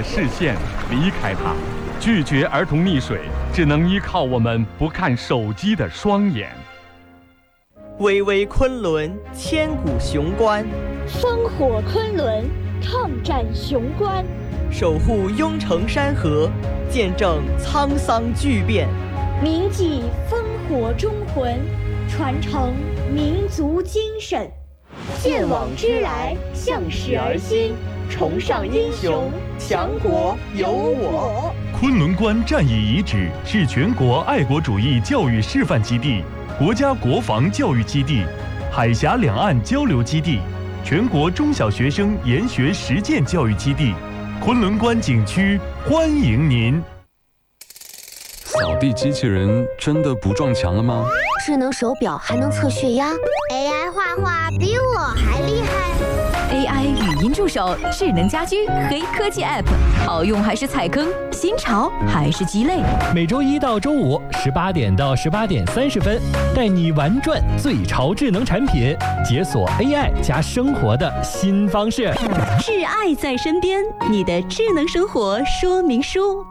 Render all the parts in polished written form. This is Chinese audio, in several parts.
视线，离开它，拒绝儿童溺水，只能依靠我们不看手机的双眼。 巍巍昆仑，千古雄关； 烽火昆仑，抗战雄关； 守护雍城山河，见证沧桑巨变； 铭记烽火忠魂，传承民族精神。见往知来，向史而新，崇尚英雄，强国有我。 昆仑关战役遗址是全国爱国主义教育示范基地、国家国防教育基地、海峡两岸交流基地、全国中小学生研学实践教育基地。昆仑关景区欢迎您。 扫地机器人真的不撞墙了吗？ 智能手表还能测血压 ，AI 画画比我还厉害。 AI 语音助手、智能家居、黑科技 App， 好用还是踩坑？新潮还是鸡肋？ 每周一到周五18点到18点30分，带你玩转最潮智能产品，解锁 AI 加生活的新方式。 挚爱在身边，你的智能生活说明书。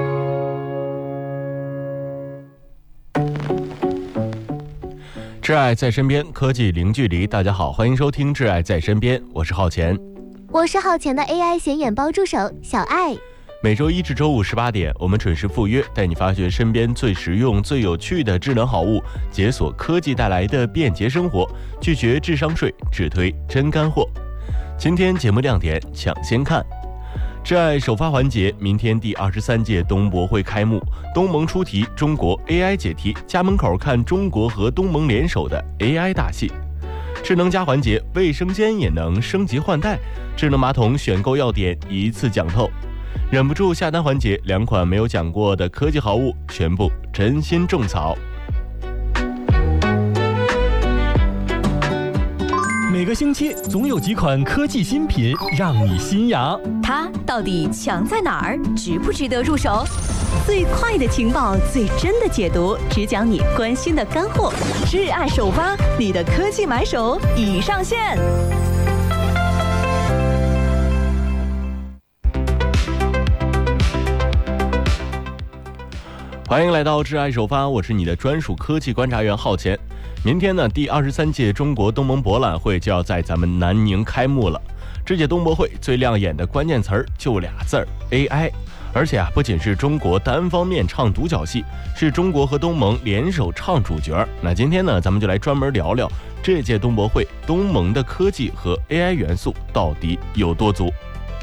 挚爱在身边，科技零距离。大家好，欢迎收听挚爱在身边，我是浩钱。 我是浩钱的 AI 显眼包助手小爱。 每周一至周五18点，我们准时赴约，带你发掘身边最实用、最有趣的智能好物，解锁科技带来的便捷生活，拒绝智商税，只推真干货。今天节目亮点抢先看。挚爱首发环节，明天第23届东博会开幕，东盟出题，中国 AI 解题，家门口看中国和东盟联手的 AI 大戏。智能家环节，卫生间也能升级换代，智能马桶选购要点一次讲透。忍不住下单环节，两款没有讲过的科技好物全部真心种草。 每个星期总有几款科技新品让你心痒， 它到底强在哪儿？值不值得入手？ 最快的情报，最真的解读，只讲你关心的干货。挚爱首发，你的科技买手已上线。 欢迎来到挚爱首发，我是你的专属科技观察员浩钱。明天呢，第23届中国东盟博览会就要在咱们南宁开幕了。这届东博会最亮眼的关键词儿就俩字儿 AI， 而且不仅是中国单方面唱独角戏，是中国和东盟联手唱主角。那今天呢，咱们就来专门聊聊这届东博会东盟的科技和 AI 元素到底有多足。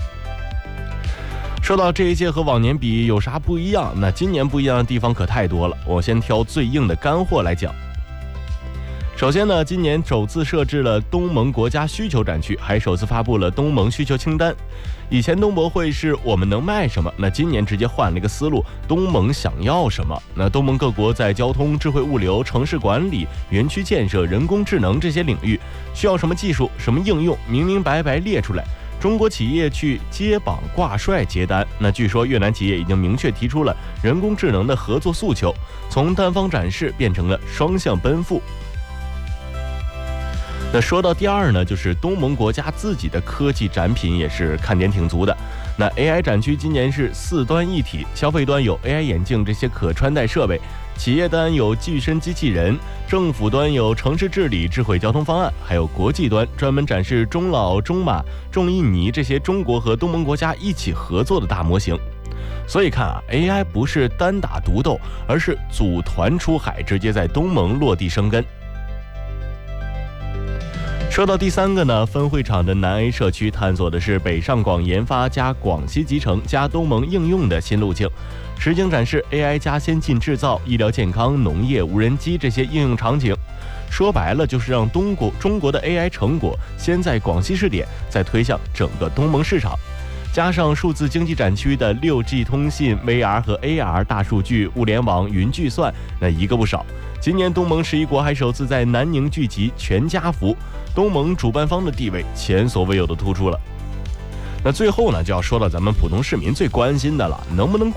说到这一届和往年比有啥不一样，那今年不一样的地方可太多了，我先挑最硬的干货来讲。首先呢，今年首次设置了东盟国家需求展区，还首次发布了东盟需求清单。以前东博会是我们能卖什么，那今年直接换了一个思路，东盟想要什么。那东盟各国在交通、智慧物流、城市管理、园区建设、人工智能这些领域需要什么技术、什么应用，明明白白列出来，中国企业去接榜挂帅接单。那据说越南企业已经明确提出了人工智能的合作诉求，从单方展示变成了双向奔赴。那说到第二呢，就是东盟国家自己的科技展品也是看点挺足的。那 AI 展区今年是4端一体，消费端有 AI 眼镜这些可穿戴设备，企业端有具身机器人，政府端有城市治理、智慧交通方案，还有国际端专门展示中老、中马、中印尼这些中国和东盟国家一起合作的大模型。所以看AI 不是单打独斗，而是组团出海，直接在东盟落地生根。说到第三个呢，分会场的南 A 社区探索的是北上广研发加广西集成加东盟应用的新路径，实景展示 AI 加先进制造、医疗健康、农业、无人机这些应用场景。说白了就是让中国的 AI 成果先在广西试点，再推向整个东盟市场。加上数字经济展区的 6G 通信、VR 和 AR、大数据、物联网、云计算，那一个不少。今年东盟11国还首次在南宁聚集全家福，东盟主办方的地位前所未有的突出了。那最后呢，就要说到咱们普通市民最关心的了，能不能